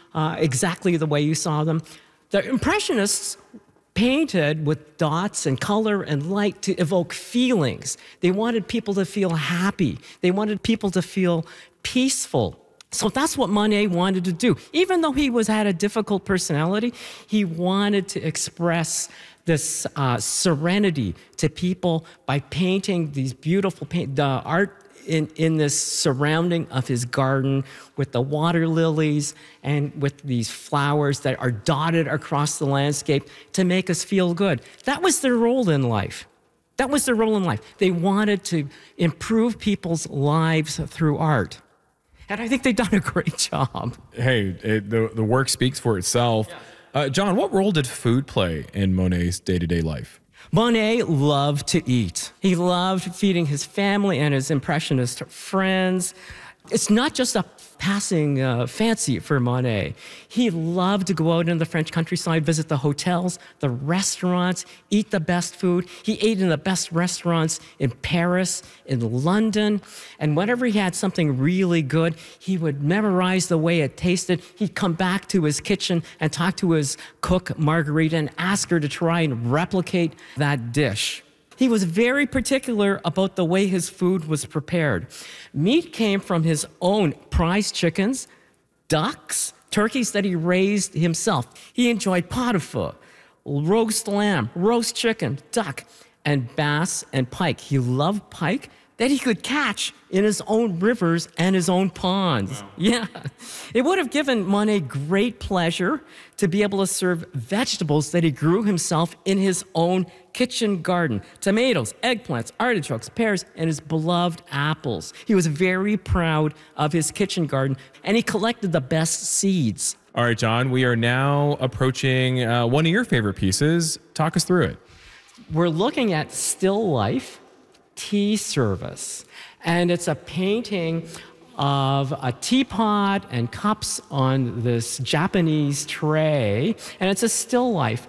exactly the way you saw them. The Impressionists painted with dots and color and light to evoke feelings. They wanted people to feel happy. They wanted people to feel peaceful. So that's what Monet wanted to do. Even though he had a difficult personality, he wanted to express this serenity to people by painting these beautiful art in this surrounding of his garden with the water lilies and with these flowers that are dotted across the landscape to make us feel good. That was their role in life. That was their role in life. They wanted to improve people's lives through art. And I think they've done a great job. Hey, the work speaks for itself. John, what role did food play in Monet's day-to-day life? Monet loved to eat. He loved feeding his family and his Impressionist friends. It's not just a passing fancy for Monet. He loved to go out in the French countryside, visit the hotels, the restaurants, eat the best food. He ate in the best restaurants in Paris, in London, and whenever he had something really good, he would memorize the way it tasted. He'd come back to his kitchen and talk to his cook, Marguerite, and ask her to try and replicate that dish. He was very particular about the way his food was prepared. Meat came from his own prize chickens, ducks, turkeys that he raised himself. He enjoyed pot au feu, roast lamb, roast chicken, duck, and bass and pike. He loved pike that he could catch in his own rivers and his own ponds. Wow. Yeah. It would have given Monet great pleasure to be able to serve vegetables that he grew himself in his own kitchen garden. Tomatoes, eggplants, artichokes, pears, and his beloved apples. He was very proud of his kitchen garden, and he collected the best seeds. All right, John, we are now approaching one of your favorite pieces. Talk us through it. We're looking at Still Life Tea Service, and it's a painting of a teapot and cups on this Japanese tray, and it's a still life.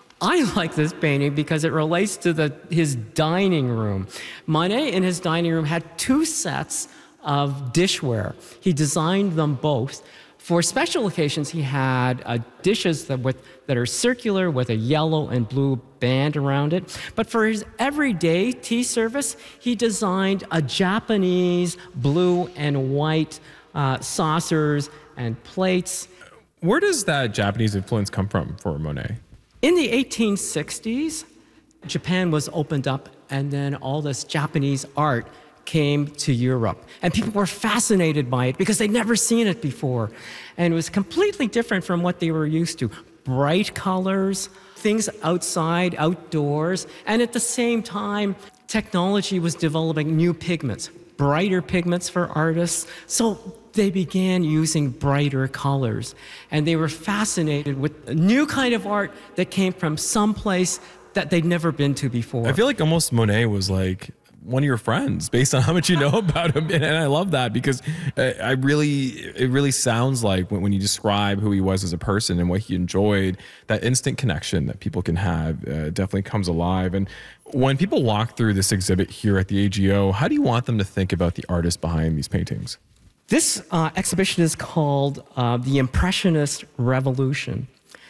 I like this painting because it relates to his dining room. Monet in his dining room had two sets of dishware. He designed them both. For special occasions, he had dishes that are circular with a yellow and blue band around it. But for his everyday tea service, he designed a Japanese blue and white saucers and plates. Where does that Japanese influence come from for Monet? In the 1860s, Japan was opened up, and then all this Japanese art came to Europe. And people were fascinated by it because they'd never seen it before. And it was completely different from what they were used to. Bright colors, things outside, outdoors. And at the same time, technology was developing new pigments, brighter pigments for artists. So they began using brighter colors. And they were fascinated with a new kind of art that came from someplace that they'd never been to before. I feel like almost Monet was like one of your friends based on how much you know about him. And I love that because it really sounds like when you describe who he was as a person and what he enjoyed, that instant connection that people can have definitely comes alive. And when people walk through this exhibit here at the AGO, how do you want them to think about the artist behind these paintings? This exhibition is called The Impressionist Revolution.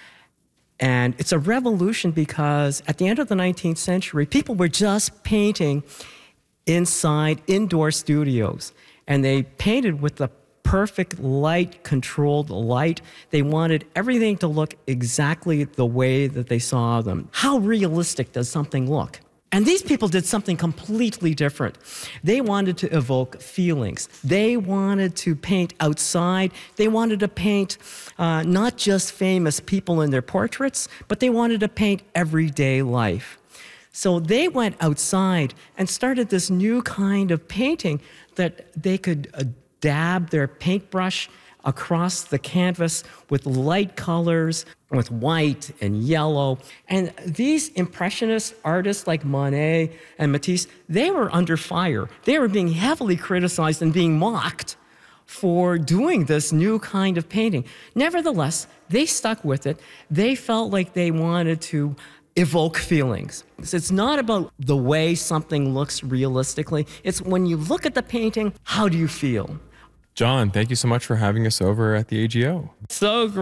And it's a revolution because at the end of the 19th century, people were just painting inside indoor studios. And they painted with the perfect light, controlled light. They wanted everything to look exactly the way that they saw them. How realistic does something look? And these people did something completely different. They wanted to evoke feelings. They wanted to paint outside. They wanted to paint not just famous people in their portraits, but they wanted to paint everyday life. So they went outside and started this new kind of painting that they could dab their paintbrush across the canvas with light colors, with white and yellow. And these Impressionist artists like Monet and Matisse, they were under fire. They were being heavily criticized and being mocked for doing this new kind of painting. Nevertheless, they stuck with it. They felt like they wanted to evoke feelings. It's not about the way something looks realistically. It's when you look at the painting, how do you feel? John, thank you so much for having us over at the AGO. So great.